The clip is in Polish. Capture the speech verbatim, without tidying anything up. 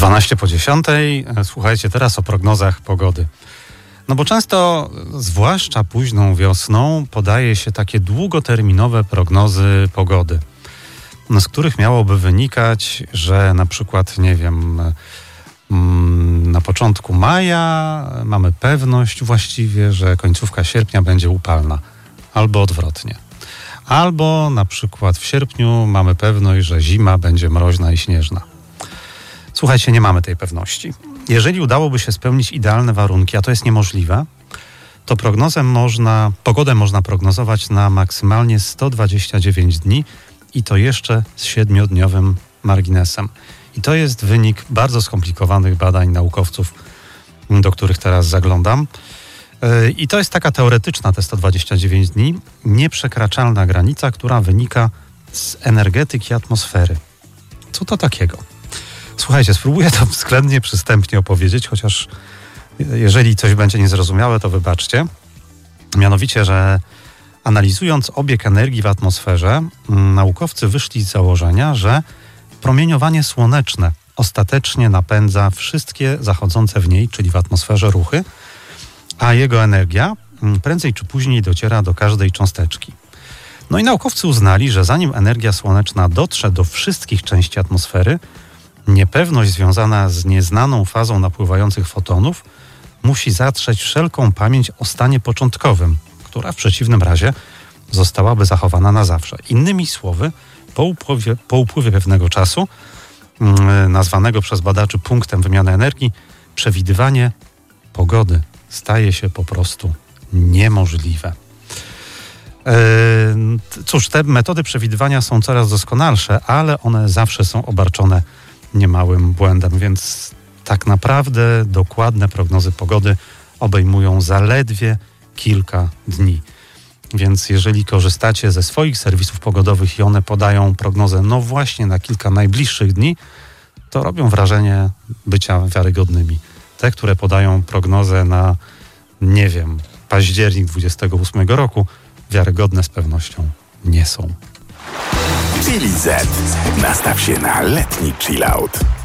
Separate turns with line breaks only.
dwanaście po dziesiątej. Słuchajcie teraz o prognozach pogody. No bo często, zwłaszcza późną wiosną, podaje się takie długoterminowe prognozy pogody, no z których miałoby wynikać, że na przykład, nie wiem, na początku maja mamy pewność właściwie, że końcówka sierpnia będzie upalna, albo odwrotnie. Albo na przykład w sierpniu mamy pewność, że zima będzie mroźna i śnieżna. Słuchajcie, nie mamy tej pewności. Jeżeli udałoby się spełnić idealne warunki, a to jest niemożliwe, to prognozę można, pogodę można prognozować na maksymalnie sto dwadzieścia dziewięć dni i to jeszcze z siedmiodniowym marginesem. I to jest wynik bardzo skomplikowanych badań naukowców, do których teraz zaglądam. I to jest taka teoretyczna, te sto dwadzieścia dziewięć dni, nieprzekraczalna granica, która wynika z energetyki atmosfery. Co to takiego? Słuchajcie, spróbuję to względnie przystępnie opowiedzieć, chociaż jeżeli coś będzie niezrozumiałe, to wybaczcie. Mianowicie, że analizując obieg energii w atmosferze, naukowcy wyszli z założenia, że promieniowanie słoneczne ostatecznie napędza wszystkie zachodzące w niej, czyli w atmosferze, ruchy, a jego energia prędzej czy później dociera do każdej cząsteczki. No i naukowcy uznali, że zanim energia słoneczna dotrze do wszystkich części atmosfery, niepewność związana z nieznaną fazą napływających fotonów musi zatrzeć wszelką pamięć o stanie początkowym, która w przeciwnym razie zostałaby zachowana na zawsze. Innymi słowy, po upływie, po upływie pewnego czasu, yy, nazwanego przez badaczy punktem wymiany energii, przewidywanie pogody staje się po prostu niemożliwe. Yy, cóż, te metody przewidywania są coraz doskonalsze, ale one zawsze są obarczone niemałym błędem, więc tak naprawdę dokładne prognozy pogody obejmują zaledwie kilka dni. Więc jeżeli korzystacie ze swoich serwisów pogodowych i one podają prognozę no właśnie na kilka najbliższych dni, to robią wrażenie bycia wiarygodnymi. Te, które podają prognozę na, nie wiem, październik dwudziestego ósmego roku, wiarygodne z pewnością nie są.
Chili Z. Nastaw się na letni chillout.